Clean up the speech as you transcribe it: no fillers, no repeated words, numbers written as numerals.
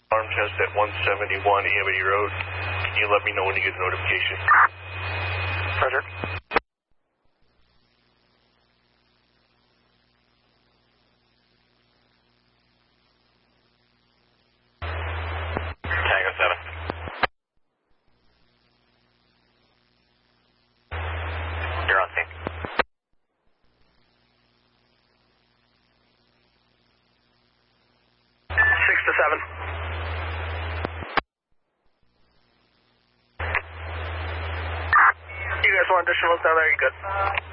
Arm test at 171 Amity Road. Can you let me know when you get the notification? Roger. Tango 7. You're on scene. 6 to 7. You guys want additional down there? You good?